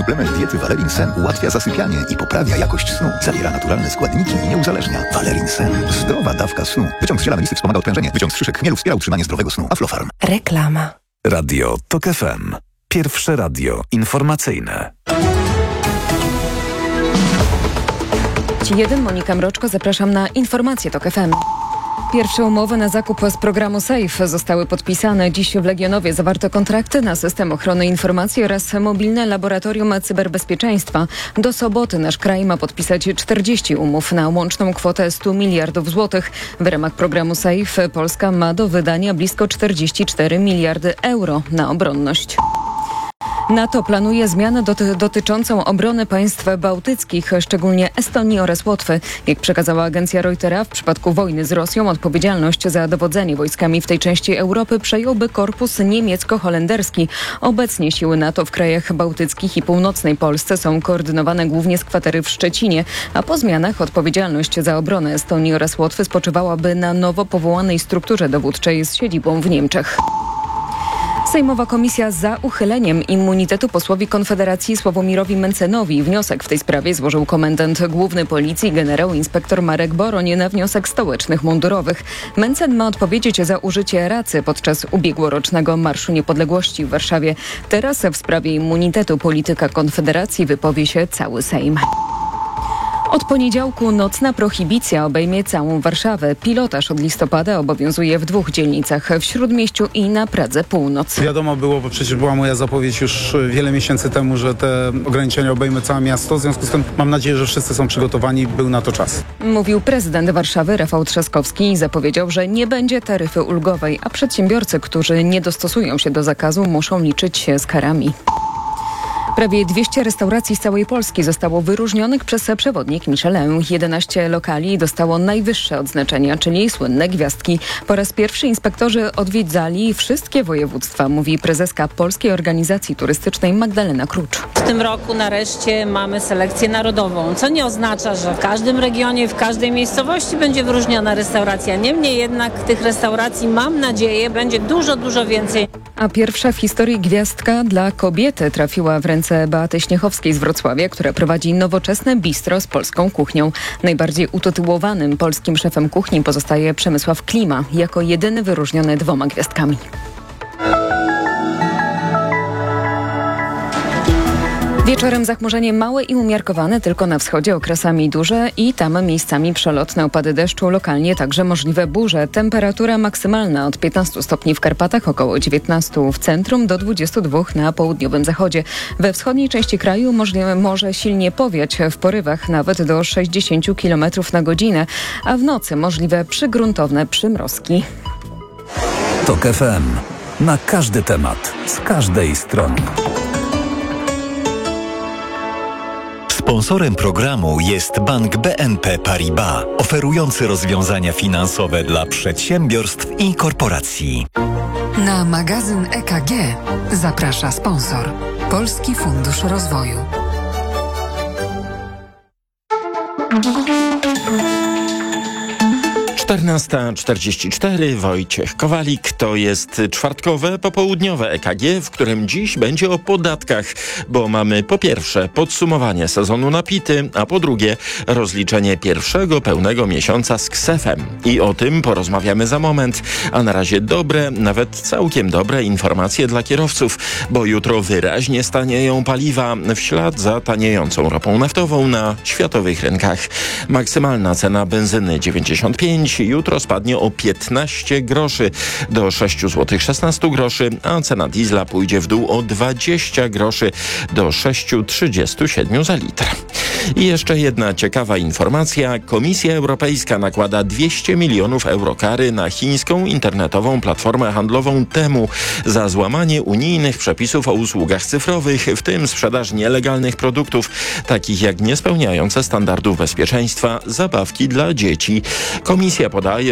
Suplement diety Valerin Sen ułatwia zasypianie i poprawia jakość snu. Zawiera naturalne składniki i nie uzależnia. Valerin Sen. Zdrowa dawka snu. Wyciąg z ziela melisy wspomaga odprężenie. Wyciąg z szyszek chmielu wspiera utrzymanie zdrowego snu. Aflofarm. Reklama. Radio TOK FM. Pierwsze radio informacyjne. 1. Monika Mroczko, zapraszam na informacje TOK FM. Pierwsze umowy na zakup z programu SAFE zostały podpisane. Dziś w Legionowie zawarto kontrakty na system ochrony informacji oraz mobilne laboratorium cyberbezpieczeństwa. Do soboty nasz kraj ma podpisać 40 umów na łączną kwotę 100 miliardów złotych. W ramach programu SAFE Polska ma do wydania blisko 44 miliardy euro na obronność. NATO planuje zmianę dotyczącą obrony państw bałtyckich, szczególnie Estonii oraz Łotwy. Jak przekazała agencja Reutera, w przypadku wojny z Rosją odpowiedzialność za dowodzenie wojskami w tej części Europy przejąłby korpus niemiecko-holenderski. Obecnie siły NATO w krajach bałtyckich i północnej Polsce są koordynowane głównie z kwatery w Szczecinie, a po zmianach odpowiedzialność za obronę Estonii oraz Łotwy spoczywałaby na nowo powołanej strukturze dowódczej z siedzibą w Niemczech. Sejmowa komisja za uchyleniem immunitetu posłowi Konfederacji Sławomirowi Mentzenowi. Wniosek w tej sprawie złożył komendant główny policji generał inspektor Marek Boroń na wniosek stołecznych mundurowych. Mentzen ma odpowiedzieć za użycie racy podczas ubiegłorocznego Marszu Niepodległości w Warszawie. Teraz w sprawie immunitetu polityka Konfederacji wypowie się cały Sejm. Od poniedziałku nocna prohibicja obejmie całą Warszawę. Pilotaż od listopada obowiązuje w 2 dzielnicach, w Śródmieściu i na Pradze Północ. Wiadomo było, bo przecież była moja zapowiedź już wiele miesięcy temu, że te ograniczenia obejmą całe miasto. W związku z tym mam nadzieję, że wszyscy są przygotowani, był na to czas. Mówił prezydent Warszawy Rafał Trzaskowski i zapowiedział, że nie będzie taryfy ulgowej, a przedsiębiorcy, którzy nie dostosują się do zakazu, muszą liczyć się z karami. Prawie 200 restauracji z całej Polski zostało wyróżnionych przez przewodnik Michelin. 11 lokali dostało najwyższe odznaczenia, czyli słynne gwiazdki. Po raz pierwszy inspektorzy odwiedzali wszystkie województwa, mówi prezeska Polskiej Organizacji Turystycznej Magdalena Krucz. W tym roku nareszcie mamy selekcję narodową, co nie oznacza, że w każdym regionie, w każdej miejscowości będzie wyróżniona restauracja. Niemniej jednak tych restauracji, mam nadzieję, będzie dużo więcej. A pierwsza w historii gwiazdka dla kobiety trafiła w ręce Beaty Śniechowskiej z Wrocławia, która prowadzi nowoczesne bistro z polską kuchnią. Najbardziej utytułowanym polskim szefem kuchni pozostaje Przemysław Klima, jako jedyny wyróżniony 2 gwiazdkami. Wieczorem zachmurzenie małe i umiarkowane, tylko na wschodzie, okresami duże i tam miejscami przelotne opady deszczu, lokalnie także możliwe burze. Temperatura maksymalna od 15 stopni w Karpatach, około 19 w centrum, do 22 na południowym zachodzie. We wschodniej części kraju może silnie powiać, w porywach nawet do 60 km na godzinę, a w nocy możliwe przygruntowne przymrozki. TOK FM. Na każdy temat, z każdej strony. Sponsorem programu jest Bank BNP Paribas, oferujący rozwiązania finansowe dla przedsiębiorstw i korporacji. Na magazyn EKG zaprasza sponsor. Polski Fundusz Rozwoju. Czternasta 44, Wojciech Kowalik. To jest czwartkowe, popołudniowe EKG, w którym dziś będzie o podatkach, bo mamy po pierwsze podsumowanie sezonu na pity, a po drugie rozliczenie pierwszego pełnego miesiąca z KSEF-em. I o tym porozmawiamy za moment, a na razie dobre, nawet całkiem dobre informacje dla kierowców, bo jutro wyraźnie stanieją paliwa w ślad za taniejącą ropą naftową na światowych rynkach. Maksymalna cena benzyny 95, jutro spadnie o 15 groszy do 6 zł 16 groszy, a cena diesla pójdzie w dół o 20 groszy do 6,37 za litr. I jeszcze jedna ciekawa informacja. Komisja Europejska nakłada 200 milionów euro kary na chińską internetową platformę handlową Temu za złamanie unijnych przepisów o usługach cyfrowych, w tym sprzedaż nielegalnych produktów, takich jak niespełniające standardów bezpieczeństwa zabawki dla dzieci. Komisja podaje,